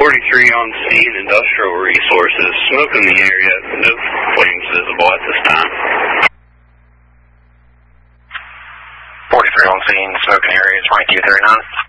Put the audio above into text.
43 on scene, Industrial Resources. Smoke in the area, no flames visible at this time. 43 on scene, smoke in the area, 2239.